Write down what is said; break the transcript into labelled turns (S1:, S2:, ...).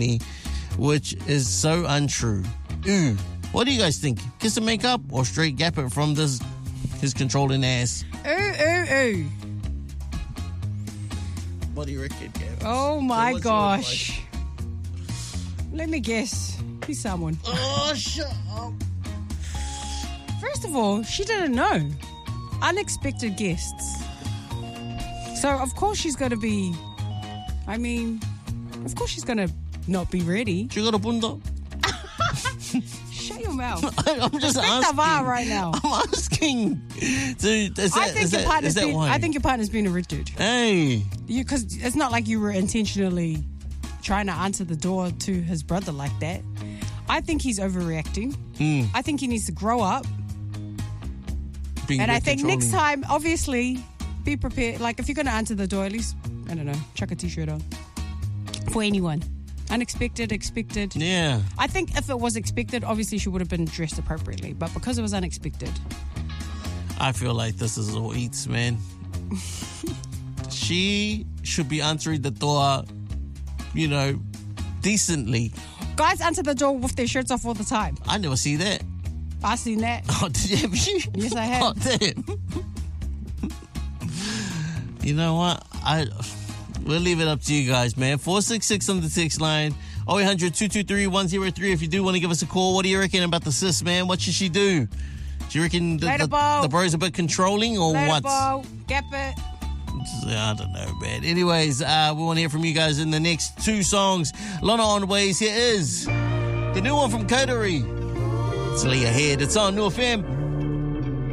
S1: funny, which is so untrue. Ooh. What do you guys think? Kiss and make up or straight gap it from his controlling ass?
S2: Ooh.
S1: What do you reckon, Gab?
S2: Oh my gosh. Let me guess. He's someone.
S1: Oh, shut up.
S2: First of all, she didn't know. Unexpected guests. So, of course she's going to be... of course she's going to not be ready.
S1: She got a bunda.
S2: Shut your mouth.
S1: I'm just asking.
S2: Right now.
S1: I'm asking.
S2: I think your partner's been a rude dude.
S1: Hey.
S2: Because it's not like you were intentionally trying to answer the door to his brother like that. I think he's overreacting. I think he needs to grow up. I think next time, obviously, be prepared. Like, if you're going to answer the door, at least, I don't know, chuck a t-shirt on. For anyone. Unexpected, expected.
S1: Yeah.
S2: I think if it was expected, obviously she would have been dressed appropriately. But because it was unexpected.
S1: I feel like this is all eats, man. She should be answering the door, decently.
S2: Guys answer the door with their shirts off all the time.
S1: I never see that.
S2: I seen that.
S1: Oh, did you have you?
S2: Yes, I have.
S1: Oh, damn. You know what? We'll leave it up to you guys, man. 466 on the text line. 0800-223-103. If you do want to give us a call, what do you reckon about the sis, man? What should she do? Do you reckon the bro's a bit controlling or what?
S2: Gap it.
S1: I don't know, man. Anyways, we want to hear from you guys in the next two songs. Lana on Ways. Here is the new one from Coterie. It's Leah Head. It's on New FM.